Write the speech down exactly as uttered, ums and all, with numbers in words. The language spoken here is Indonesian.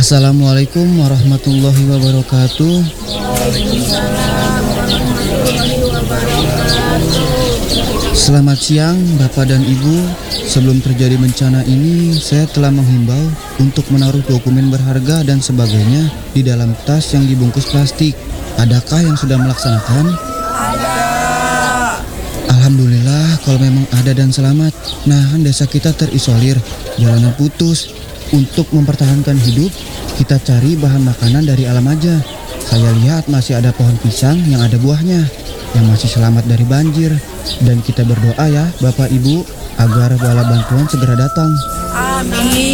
Assalamualaikum warahmatullahi wabarakatuh. Selamat siang Bapak dan Ibu. Sebelum terjadi bencana ini, saya telah menghimbau untuk menaruh dokumen berharga dan sebagainya di dalam tas yang dibungkus plastik. Adakah yang sudah melaksanakan? Ada. Alhamdulillah kalau memang ada dan selamat. Nah, desa kita terisolir, jalanan putus. Untuk mempertahankan hidup, kita cari bahan makanan dari alam aja. Saya lihat masih ada pohon pisang yang ada buahnya, yang masih selamat dari banjir. Dan kita berdoa ya Bapak Ibu, agar bala bantuan segera datang. Amin.